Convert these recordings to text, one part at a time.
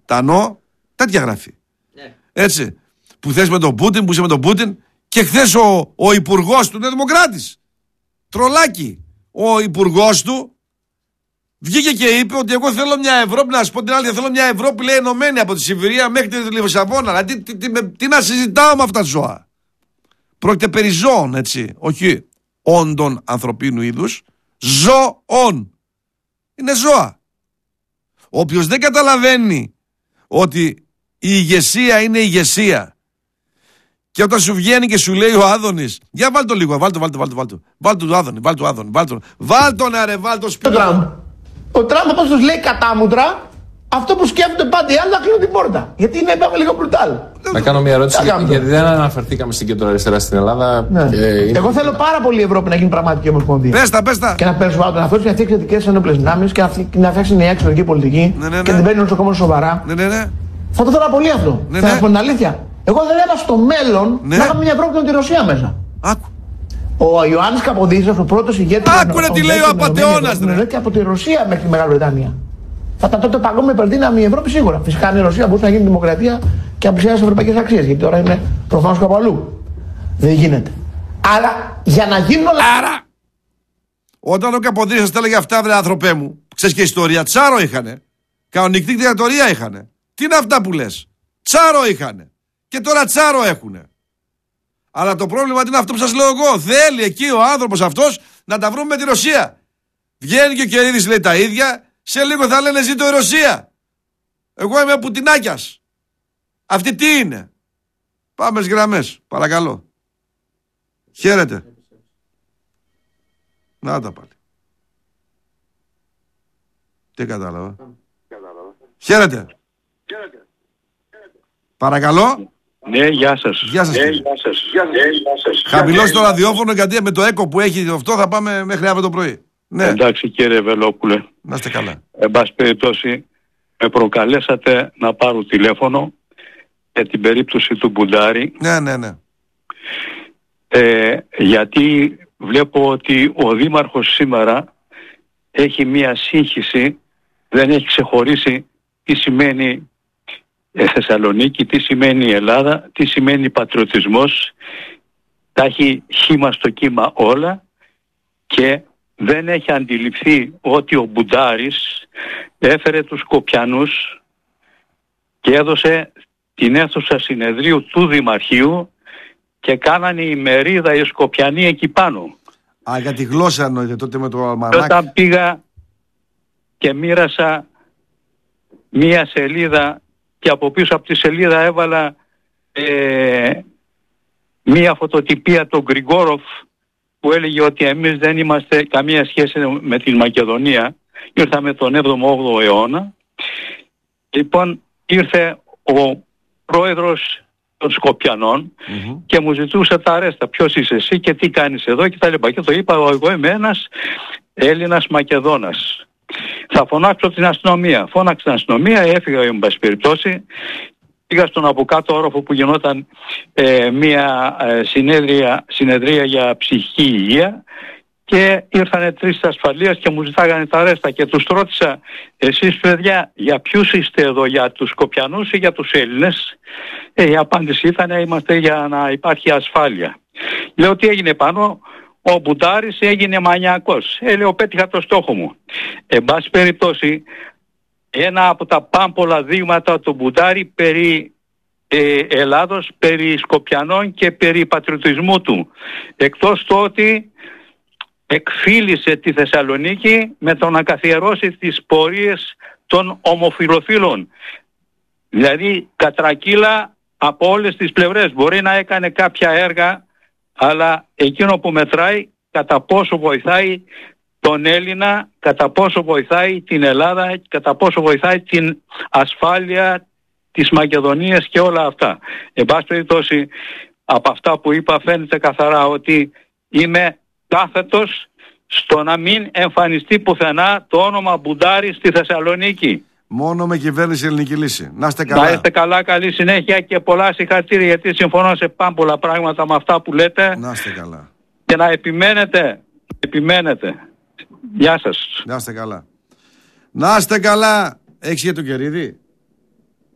Τανό, τέτοια γράφει. Έτσι. Που θες με τον Πούτιν, που είσαι με τον Πούτιν. Και χθες ο υπουργός του είναι δημοκράτης. Τρολάκι. Ο υπουργός του βγήκε και είπε ότι εγώ θέλω μια Ευρώπη, να σου πω την άλλη, θέλω μια Ευρώπη, λέει, ενωμένη από τη Σιβηρία μέχρι τη Λισαβόνα. Δηλαδή, τι να συζητάω με αυτά τα ζώα. Πρόκειται περί ζώων, έτσι. Όχι όντων ανθρωπίνου είδους. Ζώων. Είναι ζώα. Όποιος δεν καταλαβαίνει ότι η ηγεσία είναι ηγεσία, και όταν σου βγαίνει και σου λέει ο Άδωνης, για βάλ' το λίγο, βάλ' το Άδωνη, βάλ' τον αρε, βάλ' το σπίτι. Ο Τραμπ, όπως τους λέει κατάμουτρα, αυτό που σκέφτονται πάντα οι άλλοι να κλείνουν την πόρτα. Γιατί είναι λίγο μπρουτάλ. Να κάνω μια ερώτηση, γιατί δεν αναφερθήκαμε στην κεντροαριστερά στην Ελλάδα. Ναι. Εγώ θέλω πάρα πολύ η Ευρώπη να γίνει πραγματική ομοσπονδία. Πες τα. Και να περσβάλλουν, να φτιάξει μια θετικές ενόπλες δυνάμεις και να φτιάξει μια εξωτερική πολιτική. Ναι. Και την παίρνει όλο ακόμα σοβαρά. Ναι. Θα το θέλω πολύ αυτό. Θα πω την αλήθεια. Εγώ δεν έβαζα στο μέλλον να είχαμε μια Ευρώπη με τη Ρωσία μέσα. Άκου. Ο Ιωάννης Καποδίστρας, ο πρώτος ηγέτης. Άκουρε τι λέει ο απατεώνας. Και από τη Ρωσία μέχρι τη Μεγάλη Βρετανία. Θα ήταν τότε παγκόσμια υπερδύναμη η Ευρώπη σίγουρα. Φυσικά αν η Ρωσία μπορούσε να γίνει δημοκρατία και να πλησιάσει ευρωπαϊκές αξίες. Γιατί τώρα είναι προφανώς κάπου αλλού. Δεν γίνεται. Άρα για να γίνουν όλα. Άρα, όταν ο Καποδίστρας τα έλεγε αυτά, βρε άνθρωπέ μου, ξέρεις και ιστορία, τσάρο είχανε. Κανονική δικτατορία είχανε. Τι είναι αυτά που λες. Τσάρο είχανε. Και τώρα τσάρο έχουνε. Αλλά το πρόβλημα είναι αυτό που σας λέω εγώ. Θέλει εκεί ο άνθρωπος αυτός να τα βρούμε με τη Ρωσία. Βγαίνει και ο Κερίδης λέει τα ίδια. Σε λίγο θα λένε ζήτω η Ρωσία. Εγώ είμαι Πουτινάκιας. Αυτή τι είναι. Πάμε στις γραμμές. Παρακαλώ. Χαίρετε. Να τα πάλι. Τι κατάλαβα. Χαίρετε. Παρακαλώ. Ναι, γεια σας. Γεια σας. Χαμηλώστε το ραδιόφωνο, γιατί με το έκο που έχει αυτό θα πάμε μέχρι αύριο το πρωί. Ναι. Εντάξει κύριε Βελόπουλε. Να είστε καλά. Εν πάση περιπτώσει, με προκαλέσατε να πάρω τηλέφωνο για την περίπτωση του Μπουντάρη. Ναι. Γιατί βλέπω ότι ο Δήμαρχος σήμερα έχει μία σύγχυση, δεν έχει ξεχωρίσει τι σημαίνει Θεσσαλονίκη, τι σημαίνει Ελλάδα, τι σημαίνει πατριωτισμός. Τα έχει χύμα στο κύμα όλα και δεν έχει αντιληφθεί ότι ο Μπουντάρης έφερε τους Σκοπιανούς και έδωσε την αίθουσα συνεδρίου του Δημαρχείου και κάνανε η μερίδα οι Σκοπιανοί εκεί πάνω. Α, για τη γλώσσα εννοείται τότε με το αλμανάκι. Όταν πήγα και μοίρασα μία σελίδα και από πίσω από τη σελίδα έβαλα μία φωτοτυπία του Γκριγκόροφ που έλεγε ότι εμείς δεν είμαστε καμία σχέση με την Μακεδονία. Ήρθαμε τον 7ο-8ο αιώνα. Λοιπόν, ήρθε ο πρόεδρος των Σκοπιανών και μου ζητούσε τα αρέστα. Ποιος είσαι εσύ και τι κάνεις εδώ και τα λοιπά. Και το είπα, εγώ είμαι ένας Έλληνας Μακεδόνας. Θα φωνάξω την αστυνομία. Φώναξε την αστυνομία, έφυγα εν πάση περιπτώσει. Πήγα στον από κάτω όροφο που γινόταν μια συνεδρία για ψυχική υγεία και ήρθανε 3 ασφαλείας και μου ζητάγανε τα αρέστα και τους ρώτησα, εσείς παιδιά για ποιους είστε εδώ, για τους Σκοπιανούς ή για τους Έλληνες? Η απάντηση ήταν, είμαστε για να υπάρχει ασφάλεια. Λέω, τι έγινε πάνω? Ο Μπουντάρης έγινε μανιακός. Λέω, πέτυχα το στόχο μου. Εν πάση περιπτώσει, ένα από τα πάμπολα δείγματα του Μπουντάρη περί Ελλάδος, περί Σκοπιανών και περί πατριωτισμού του. Εκτός το ότι εκφύλισε τη Θεσσαλονίκη με το να καθιερώσει τις πορείες των ομοφυλοφίλων. Δηλαδή κατρακύλα από όλες τις πλευρές. Μπορεί να έκανε κάποια έργα, αλλά εκείνο που μετράει κατά πόσο βοηθάει τον Έλληνα, κατά πόσο βοηθάει την Ελλάδα, κατά πόσο βοηθάει την ασφάλεια της Μακεδονίας και όλα αυτά. Εν πάση περιπτώσει, από αυτά που είπα φαίνεται καθαρά ότι είμαι κάθετος στο να μην εμφανιστεί πουθενά το όνομα Μπουντάρη στη Θεσσαλονίκη. Μόνο με κυβέρνηση Ελληνική Λύση. Να είστε καλά. Να είστε καλά, καλή συνέχεια και πολλά συγχαρητήρια, γιατί συμφωνώ σε πάμπολα πράγματα με αυτά που λέτε. Να είστε καλά. Και να επιμένετε. Γεια σας. Να είστε καλά. Να είστε καλά. Έχεις για τον Κερίδη?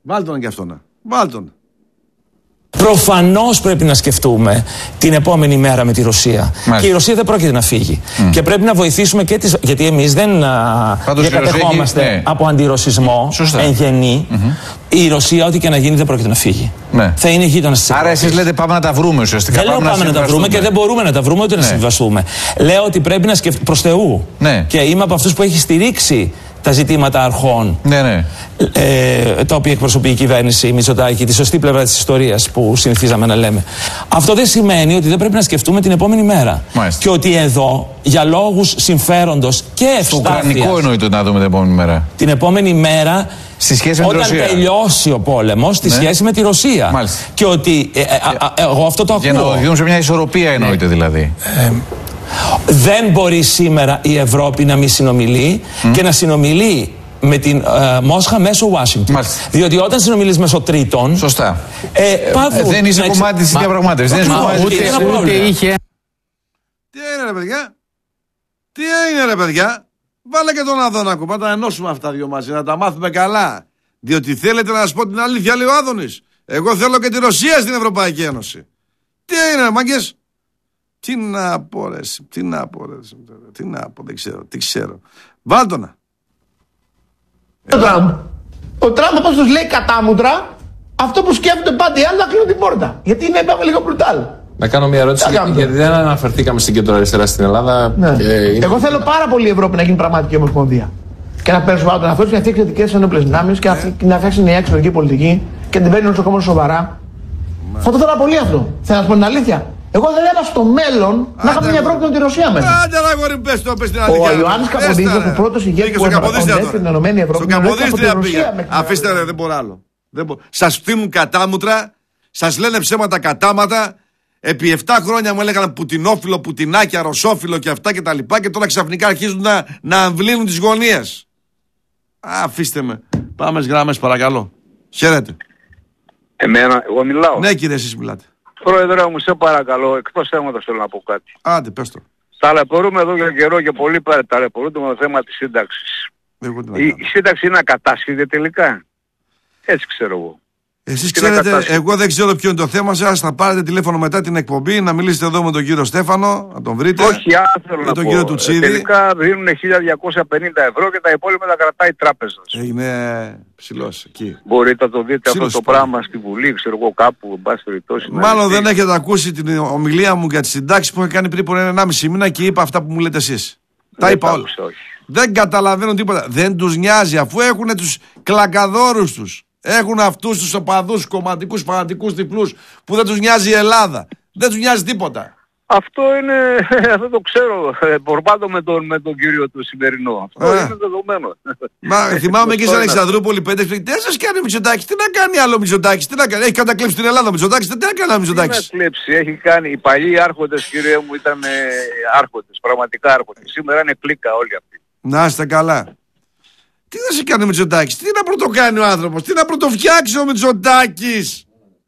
Βάλ' τον και αυτό να. Βάλ' τον. Προφανώς πρέπει να σκεφτούμε την επόμενη μέρα με τη Ρωσία. Μάλιστα. Και η Ρωσία δεν πρόκειται να φύγει. Και πρέπει να βοηθήσουμε και τις. Γιατί εμείς δεν διακατεχόμαστε από αντιρωσισμό εν γενή. Η Ρωσία, ό,τι και να γίνει, δεν πρόκειται να φύγει. Ναι. Θα είναι γείτονας της Ευρώπης. Άρα, εσείς λέτε πάμε να τα βρούμε ουσιαστικά. Δεν λέω πάμε να τα βρούμε και δεν μπορούμε να τα βρούμε ούτε να συμβιβαστούμε. Λέω ότι πρέπει να σκεφτούμε προς Θεού. Ναι. Και είμαι από αυτούς που έχει στηρίξει τα ζητήματα αρχών, τα οποία εκπροσωπεί η κυβέρνηση Μητσοτάκη, τη σωστή πλευρά της ιστορίας που συνηθίζαμε να λέμε. Αυτό δεν σημαίνει ότι δεν πρέπει να σκεφτούμε την επόμενη μέρα. Μάλιστα. Και ότι εδώ, για λόγους συμφέροντος και ευστάθειας. Στο ουκρανικό εννοείται να δούμε την επόμενη μέρα. Την επόμενη μέρα, στη σχέση με όταν τη Ρωσία. Τελειώσει ο πόλεμος, στη σχέση με τη Ρωσία. Μάλιστα. Και ότι. Εγώ αυτό το ακούω. Για να οδηγούν σε μια ισορροπία εννοείται δηλαδή. Δεν μπορεί σήμερα η Ευρώπη να μην συνομιλεί και να συνομιλεί με την Μόσχα μέσω Ουάσιγκτον. Διότι όταν συνομιλείς μέσω τρίτων. Σωστά. Δεν είσαι κομμάτι της διαπραγμάτευσης. Ούτε είχε. Τι έγινε ρε παιδιά. Τι έγινε ρε παιδιά. Βάλε και τον Αδόνακο. Πάντα να ενώσουμε αυτά δύο μαζί. Να τα μάθουμε καλά. Διότι θέλετε να σας πω την αλήθεια, λέει ο Άδωνης. Εγώ θέλω και τη Ρωσία στην Ευρωπαϊκή Ένωση. Τι έγινε μάγκες. Τι να πω ρε, τι να πω, δεν ξέρω, τι ξέρω. Βάλτονα. Ο Τραμπ όπως τους λέει κατάμουτρα, αυτό που σκέφτονται πάντα οι άλλοι να κλείνουν την πόρτα. Γιατί είναι λίγο μπρουτάλ. Να κάνω μια ερώτηση, γιατί δεν αναφερθήκαμε στην κεντροαριστερά στην Ελλάδα. Ναι. Εγώ θέλω πάρα πολύ η Ευρώπη να γίνει πραγματική ομοσπονδία. Και να περισβάλλουν τον αυτό και να φτιάξει θετικές ενόπλες δυνάμεις και να φτιάξει νέα εξωτερική πολιτική και να την παίρνει όσο σοβαρά. Θα το θέλω πολύ αυτό. Θέλω να σου πω την αλήθεια. Εγώ δεν έλεγα στο μέλλον να είχαμε μια Ευρώπη με τη Ρωσία μέσα. Άντε να γόρι πες το, πες την αλήθεια. Ο Ιωάννης Καποδίστρια, ο πρώτος ηγέτης που ονέφερε την Ενωμένη Ευρώπη. Στον Καποδίστρια πήγα. Αφήστε ρε, δεν μπορώ άλλο. Σας φτύνουν κατάμουτρα, σας λένε ψέματα κατάματα. Επί 7 χρόνια μου έλεγαν πουτινόφιλο, πουτινάκια, ρωσόφιλο και αυτά και τα λοιπά. Και τώρα ξαφνικά αρχίζουν να αμβλύνουν τις γωνίες. Αφήστε με. Πάμε στις γράμμες παρακαλώ. Χαίρετε. Εγώ μιλάω. Ναι κύριε, εσείς μιλάτε. Πρόεδρε μου, σε παρακαλώ, εκτός θέματος θέλω να πω κάτι. Άντε, πες το. Ταλαιπωρούμε εδώ για καιρό και πολύ ταλαιπωρούμε το θέμα της σύνταξης. Η σύνταξη είναι ακατάσχετη τελικά. Έτσι ξέρω εγώ. Εσείς ξέρετε, εγώ δεν ξέρω ποιο είναι το θέμα σας. Θα πάρετε τηλέφωνο μετά την εκπομπή να μιλήσετε εδώ με τον κύριο Στέφανο, να τον βρείτε. Όχι, θέλω να τον κύριο Τουτσίδη. Τελικά δίνουν 1.250 ευρώ και τα υπόλοιπα τα κρατάει η τράπεζα. Είναι ψηλός εκεί. Μπορείτε να το δείτε αυτό το πράγμα στη Βουλή, ξέρω εγώ κάπου, εν πάση περιπτώσει. Μάλλον δεν έχετε ακούσει την ομιλία μου για τις συντάξεις που είχα κάνει πριν από 1,5 μήνα και είπα αυτά που μου λέτε εσείς. Τα είπα όλα. Δεν καταλαβαίνουν τίποτα. Δεν τους νοιάζει αφού έχουν τους κλακαδόρους τους. Έχουν αυτούς τους οπαδούς, κομματικούς, φανατικούς τυφλούς που δεν τους νοιάζει η Ελλάδα. Δεν τους νοιάζει τίποτα. Αυτό είναι, αυτό το ξέρω, πορπάτω με τον κύριο του σημερινό. Αυτό είναι δεδομένο. Μα θυμάμαι και στην Αλεξανδρούπολη 5 τι σας κάνει ο Μητσοτάκης, τι να κάνει άλλο ο Μητσοτάκης, τι να κάνει, έχει κατακλέψει την Ελλάδα ο Μητσοτάκης, τι να κάνει άλλο ο Μητσοτάκης. Τι να κλέψει, έχει κάνει, οι παλιοί άρχοντες κύριε μου ήταν άρχοντες, πραγματικά άρχοντες. Σήμερα είναι κλίκα όλοι αυτοί. Να είστε καλά. Τι να σε κάνει ο Μητσοτάκης, τι να πρωτοκάνει ο άνθρωπος, τι να πρωτοφτιάξει ο Μητσοτάκης.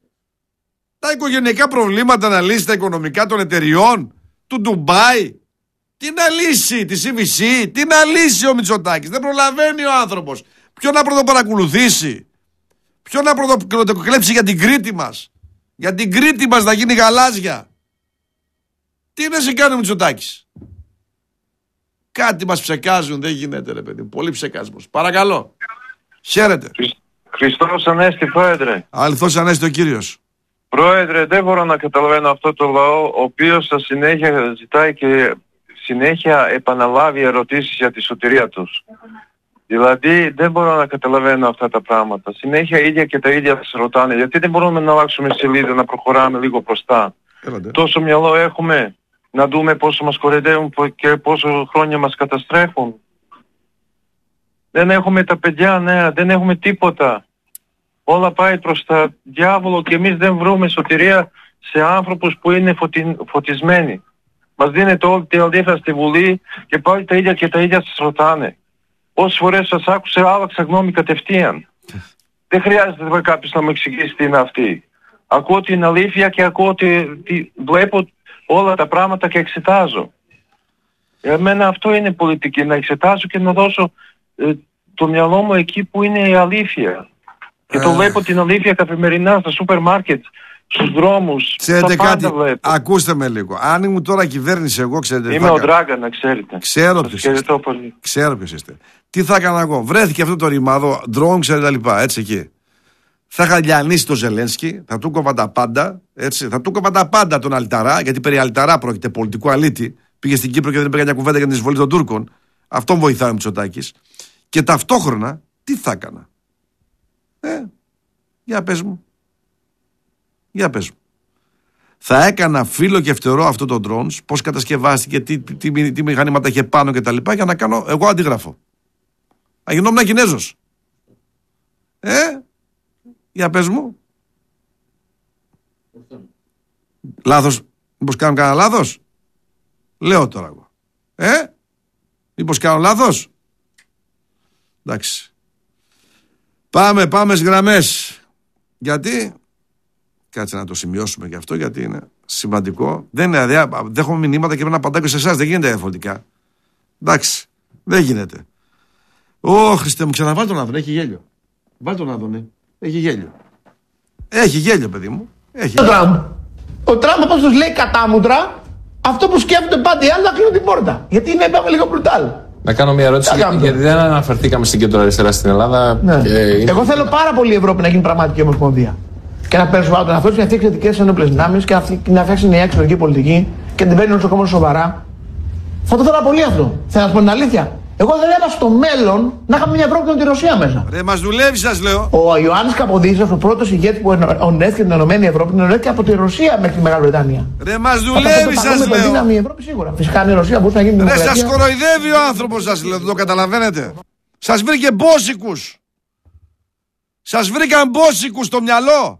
Τα οικογενειακά προβλήματα να λύσει, τα οικονομικά των εταιριών, του Ντουμπάι. Τι να λύσει, τη CVC, τι να λύσει ο Μητσοτάκης. Δεν προλαβαίνει ο άνθρωπος. Ποιο να πρωτοπαρακολουθήσει, ποιο να πρωτοκλέψει για την Κρήτη μας. Για την Κρήτη μας να γίνει γαλάζια. Τι να σε κάνει ο Μητσοτάκης. Κάτι μας ψεκάζουν, δεν γίνεται ρε παιδί. Πολύ ψεκάσμος. Παρακαλώ. Χαίρετε. Χριστός Ανέστη, Πρόεδρε. Αληθώς Ανέστη ο κύριος. Πρόεδρε, δεν μπορώ να καταλαβαίνω αυτό το λαό, ο οποίος στα συνέχεια ζητάει και συνέχεια επαναλάβει ερωτήσεις για τη σωτηρία τους. Δηλαδή δεν μπορώ να καταλαβαίνω αυτά τα πράγματα. Συνέχεια ίδια και τα ίδια σας ρωτάνε. Γιατί δεν μπορούμε να αλλάξουμε σελίδα, να προχωράμε λίγο μπροστά. Τόσο μυαλό έχουμε να δούμε πόσο μας κοροϊδεύουν και πόσο χρόνια μας καταστρέφουν. Δεν έχουμε τα παιδιά νέα, δεν έχουμε τίποτα. Όλα πάει προς τα διάβολο και εμείς δεν βρούμε σωτηρία σε άνθρωπους που είναι φωτισμένοι. Μας δίνεται όλη τη αλήθεια στη Βουλή και πάλι τα ίδια και τα ίδια σας ρωτάνε. Όσες φορές σας άκουσα άλλαξα γνώμη κατευθείαν. Δεν χρειάζεται κάποιος να μου εξηγήσει τι είναι αυτή. Ακούω την αλήθεια και ακούω βλέπω όλα τα πράγματα και εξετάζω. Εμένα αυτό είναι πολιτική, να εξετάζω και να δώσω το μυαλό μου εκεί που είναι η αλήθεια. Και το βλέπω την αλήθεια καθημερινά στα σούπερ μάρκετ, στους δρόμους. Ξέρετε κάτι, ακούστε με λίγο. Αν ήμουν τώρα κυβέρνηση, εγώ ξέρετε. Είμαι ο Ντράγκα, να ξέρετε. Ξέρω ποιος είστε. Τι θα έκανα εγώ. Βρέθηκε αυτό το ρημάδο, ντρόουν, ξέρετε τα λοιπά, έτσι εκεί. Θα είχα λιανίσει τον Ζελένσκι, θα του κόβα τα πάντα, έτσι. Θα του κόβα τα πάντα τον Αλταρά, γιατί περί Αλταρά πρόκειται, πολιτικό αλήτη. Πήγε στην Κύπρο και δεν πήγε μια κουβέντα για την εισβολή των Τούρκων. Αυτόν βοηθάει ο Μητσοτάκης. Και ταυτόχρονα, τι θα έκανα. Για πες μου. Για πες μου. Θα έκανα φύλλο και φτερό αυτό το drones, πώς κατασκευάστηκε, τι μηχανήματα είχε πάνω και τα λοιπά, για να κάνω εγώ αντίγραφο. Θα γινόμουν Κινέζος. Για πες μου. Λάθος. Μήπως κάνω κανένα λάθος. Λέω τώρα εγώ. Μήπως κάνω λάθος. Εντάξει. Πάμε στις γραμμές. Γιατί, κάτσε να το σημειώσουμε και αυτό, γιατί είναι σημαντικό. Δεν είναι, δέχομαι μηνύματα και πρέπει να απαντάω και σε εσάς. Δεν γίνεται διαφορετικά. Εντάξει, δεν γίνεται. Χριστέ μου, ξαναβάλ τον Άδωνη, έχει γέλιο. Βάλ τον Άδωνη, έχει γέλιο. Έχει γέλιο, παιδί μου. Έχει. Ο Τραμπ, όπως τους λέει κατάμουτρα, αυτό που σκέφτονται πάντα οι άλλοι, να κλείνουν την πόρτα. Γιατί είναι λίγο μπρουτάλ. Να κάνω μια ερώτηση, γιατί δεν αναφερθήκαμε στην κεντροαριστερά στην Ελλάδα. Ναι. Εγώ θέλω πάρα πολύ η Ευρώπη να γίνει πραγματική ομοσπονδία. Και να περισβάλλει τον αυτό και να φτιάξει θετικές ενόπλες δυνάμεις και να φτιάξει νέα εξωτερική πολιτική και να την παίρνει όσο ακόμα σοβαρά. Θα το θέλω πολύ αυτό. Θέλω να σου πω την αλήθεια. Εγώ δεν έλεγα στο μέλλον να είχαμε μια Ευρώπη με τη Ρωσία μέσα. Ρε, μας δουλεύει, σας λέω. Ο Ιωάννης Καποδίστρας, ο πρώτος ηγέτης που ονέθηκε την Ενωμένη Ευρώπη, ονέθηκε από τη Ρωσία μέχρι τη Μεγάλη Βρετανία. Ρε, μας δουλεύει, σας λέω. Δύναμη η Ευρώπη σίγουρα. Φυσικά η Ρωσία μπορούσε να γίνει δημοκρατία. Ρε, σας κοροϊδεύει ο άνθρωπος, σας λέω. Δεν το καταλαβαίνετε. Σας βρήκε μπόσικους. Σας βρήκαν μπόσικους στο μυαλό.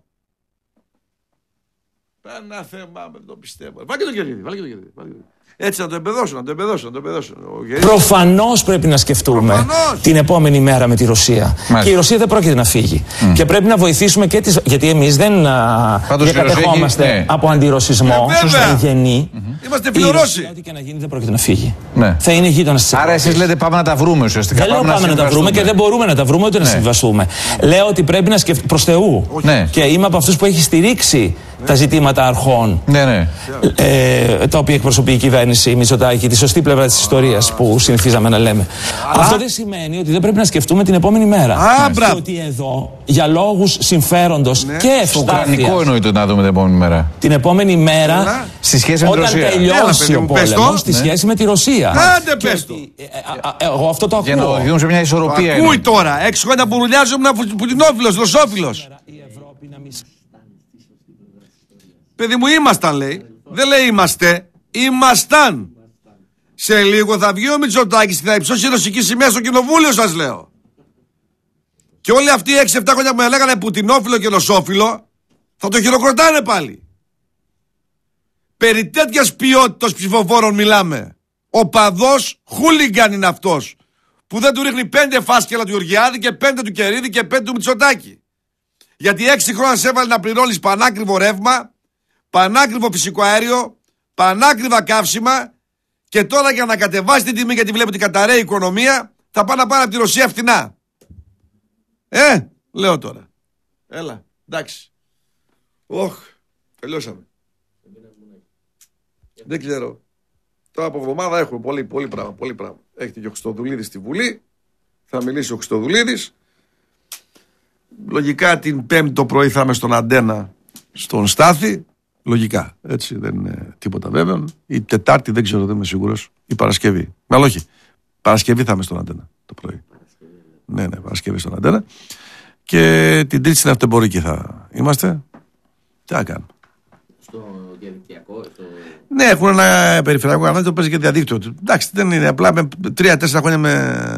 Ένα θέμα, δεν το πιστεύω. Βάλε και το κερδίδι. Έτσι να το εμπεδώσω. Προφανώς πρέπει να σκεφτούμε την επόμενη μέρα με τη Ρωσία. Μάλιστα. Και η Ρωσία δεν πρόκειται να φύγει. Και πρέπει να βοηθήσουμε και τις. Γιατί εμείς δεν κατεχόμαστε από αντιρωσισμό. Γενή. Είμαστε φιλορώσοι. Ό,τι και να γίνει δεν πρόκειται να φύγει. Θα είναι γείτονας της Ευρώπης. Άρα εσείς λέτε πάμε να τα βρούμε ουσιαστικά. Δεν λέω πάμε να τα βρούμε και δεν μπορούμε να τα βρούμε ούτε να συμβιβαστούμε. Λέω ότι πρέπει να σκεφτούμε προς Θεού. Και είμαι από αυτούς που έχει στηρίξει τα ζητήματα αρχών. Τα οποία εκπροσωπεί η κυβέρνηση Μητσοτάκη, τη σωστή πλευρά της ιστορίας που συνηθίζαμε να λέμε. Αυτό δεν σημαίνει ότι δεν πρέπει να σκεφτούμε την επόμενη μέρα. Και ότι εδώ, για λόγους συμφέροντος και ευστάθειας. Ουκρανικό εννοείται να δούμε την επόμενη μέρα. Την επόμενη μέρα, στη σχέση με τη Ρωσία. Όταν τελειώσει ο πόλεμος, στη σχέση με τη Ρωσία. Άντε πες το. Εγώ αυτό το ακούω. Για να οδηγούν σε μια ισορροπία. Ακούει τώρα. 6 χρόνια που ρουλιάζω ήμουν πουτινόφιλος, ρωσόφιλος. Παιδί μου, ήμασταν, λέει. Δεν λέει είμαστε. Ήμασταν. Σε λίγο θα βγει ο Μητσοτάκης και θα υψώσει η ρωσική σημαία στο κοινοβούλιο, σας λέω. Και όλοι αυτοί οι 6-7 χρόνια που με λέγανε πουτινόφιλο και ρωσόφιλο θα το χειροκροτάνε πάλι. Περί τέτοιας ποιότητας ψηφοφόρων μιλάμε. Ο παδός χούλιγκαν είναι αυτός που δεν του ρίχνει 5 φάσκελα του Γεωργιάδη και 5 του Κερίδη και 5 του Μητσοτάκη. Γιατί 6 χρόνια σε έβαλε να πληρώνεις πανάκριβο ρεύμα, πανάκριβο φυσικό αέριο, πανάκριβα καύσιμα, και τώρα για να κατεβάσει την τιμή, γιατί βλέπει ότι καταραίει η οικονομία, θα πάνε να πάνε από τη Ρωσία φτηνά. Λέω τώρα. Έλα, εντάξει. Τελειώσαμε. Δεν ξέρω. Τώρα από εβδομάδα έχουμε πολύ πράγμα. Έχετε και ο Χριστοδουλίδης στη Βουλή. Θα μιλήσει ο Χριστοδουλίδης. Λογικά την Πέμπτη το πρωί θα είμαι στον Αντένα, στον Στάθη. Λογικά. Έτσι, δεν είναι τίποτα βέβαιο. Η Τετάρτη δεν ξέρω, δεν είμαι σίγουρος. Η Παρασκευή. Αλλά όχι. Παρασκευή θα είμαι στον Αντένα το πρωί. Ναι, Παρασκευή στον Αντένα. Και την Τρίτη στην Αυτεμπορική θα είμαστε. Τι θα κάνουμε. Στο διαδικτυακό. Ναι, έχουν ένα περιφερειακό κανάλι, το παίζει και διαδίκτυο. Εντάξει, δεν είναι απλά με 3-4 χρόνια με.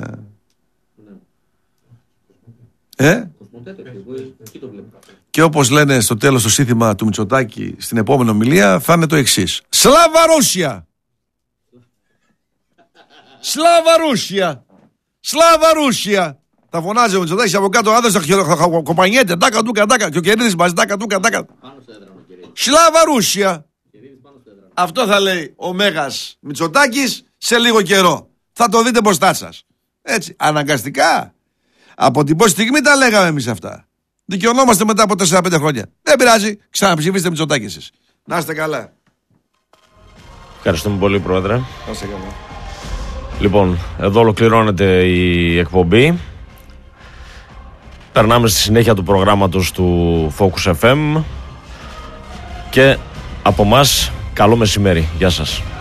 Και όπως λένε στο τέλος το σύνθημα του Μητσοτάκη στην επόμενη ομιλία, θα είναι το εξής: Σλάβα Ρούσια! Σλάβα Ρούσια! Σλάβα Ρούσια! Θα φωνάζει ο Μητσοτάκης από κάτω, άδες θα κομπανιέται, τάκα τούκα τάκα, και ο Κερίδης μαζί τάκα τούκα τάκα. Σλάβα Ρούσια! Αυτό θα λέει ο Μέγας Μητσοτάκης σε λίγο καιρό. Θα το δείτε μπροστά σας. Έτσι, αναγκαστικά. Από την πρώτη στιγμή τα λέγαμε εμείς αυτά. Δικαιωνόμαστε μετά από 4-5 χρόνια. Δεν πειράζει. Ξαναψηφίστε Μητσοτάκη εσείς. Να είστε καλά. Ευχαριστούμε πολύ, Πρόεδρε. Να είστε καλά. Λοιπόν, εδώ ολοκληρώνεται η εκπομπή. Περνάμε στη συνέχεια του προγράμματος του Focus FM. Και από μας, καλό μεσημέρι. Γεια σας.